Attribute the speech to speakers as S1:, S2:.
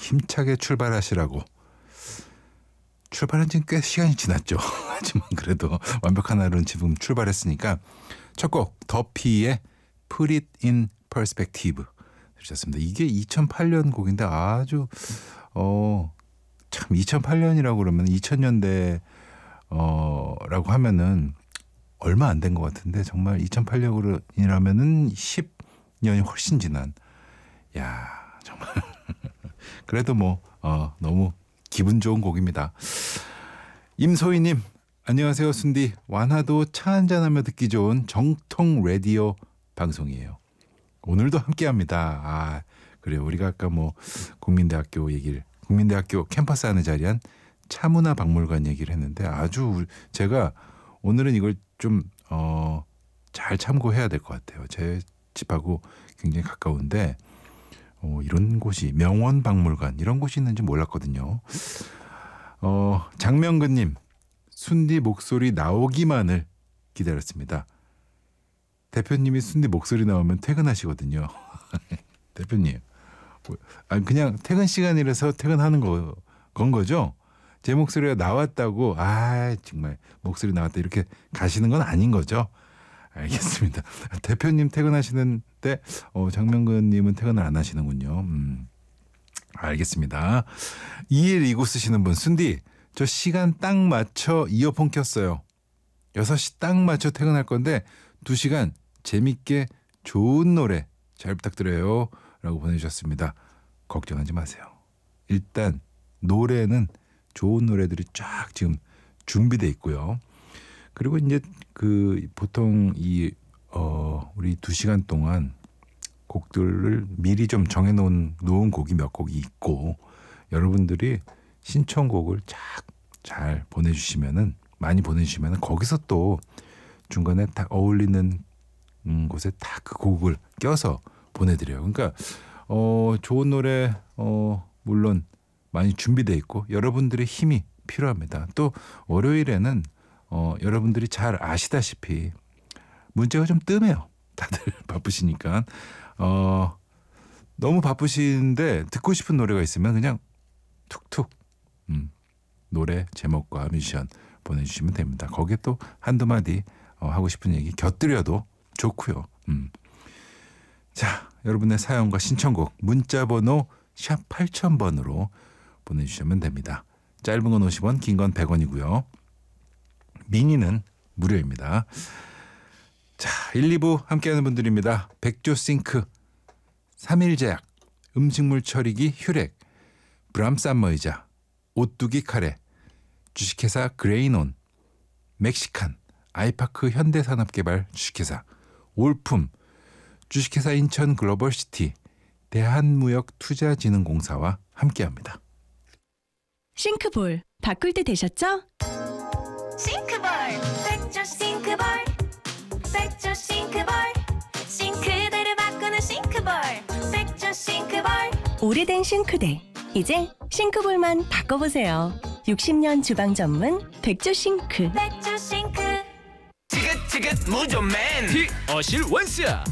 S1: 힘차게 출발하시라고. 출발한 지는 꽤 시간이 지났죠. 하지만 그래도 완벽한 하루는 지금 출발했으니까 첫 곡 더피의 Put It in Perspective 들으셨습니다. 이게 2008년 곡인데 아주 참 2008년이라고 그러면 2000년대 라고 하면은 얼마 안 된 것 같은데 정말 2008년이라면은 10년이 훨씬 지난 야 정말 그래도 뭐 너무 기분 좋은 곡입니다. 임소희님 안녕하세요. 순디 완화도 차 한잔하며 듣기 좋은 정통 라디오 방송이에요. 오늘도 함께합니다. 그래요. 우리가 아까 뭐 국민대학교 캠퍼스 하는 자리한 차문화박물관 얘기를 했는데 아주 제가 오늘은 이걸 좀 잘 참고해야 될 것 같아요. 제 집하고 굉장히 가까운데 이런 곳이 명원박물관 이런 곳이 있는지 몰랐거든요. 장명근님 순디 목소리 나오기만을 기다렸습니다. 대표님이 순디 목소리 나오면 퇴근하시거든요. 대표님 그냥 퇴근 시간이라서 퇴근하는 건 거죠? 제 목소리가 나왔다고 정말 목소리 나왔다 이렇게 가시는 건 아닌 거죠? 알겠습니다. 대표님 퇴근하시는데 장명근님은 퇴근을 안 하시는군요. 알겠습니다. 2129 쓰시는 분 순디 저 시간 딱 맞춰 이어폰 켰어요. 6시 딱 맞춰 퇴근할 건데 2시간 재밌게 좋은 노래 잘 부탁드려요 라고 보내주셨습니다. 걱정하지 마세요. 일단 노래는 좋은 노래들이 쫙 지금 준비돼 있고요. 그리고 이제 보통 우리 2시간 동안 곡들을 미리 좀 정해놓은 곡이 몇 곡이 있고 여러분들이 신청곡을 잘 보내주시면은 많이 보내주시면은 거기서 또 중간에 딱 어울리는 곳에 딱 그 곡을 껴서 보내드려요. 그러니까 좋은 노래 물론 많이 준비돼 있고 여러분들의 힘이 필요합니다. 또 월요일에는 여러분들이 잘 아시다시피 문제가 좀 뜸해요. 다들 바쁘시니까 너무 바쁘신데 듣고 싶은 노래가 있으면 그냥 툭툭 노래 제목과 뮤지션 보내주시면 됩니다. 거기에 또 한두 마디 하고 싶은 얘기 곁들여도 좋고요. 자, 여러분의 사연과 신청곡 문자번호 샵 8000번으로 보내주시면 됩니다. 짧은 건 50원, 긴 건 100원이고요. 미니는 무료입니다. 자, 1, 2부 함께하는 분들입니다. 백조싱크, 3일제약, 음식물 처리기 휴렉, 브람쌈머이자, 오뚜기 카레, 주식회사 그레이논, 멕시칸, 아이파크 현대산업개발 주식회사, 올품, 주식회사 인천 글로벌시티, 대한무역투자진흥공사와 함께합니다.
S2: 싱크볼 바꿀 때 되셨죠?
S3: 싱크볼 백조 싱크볼 백조 싱크볼 싱크대를 바꾸는 싱크볼 백조 싱크볼
S2: 오래된 싱크대 이제 싱크볼만 바꿔보세요. 60년 주방 전문 백조 싱크.
S3: 백조 싱크
S4: 지긋지긋 무좀맨 티어실 원스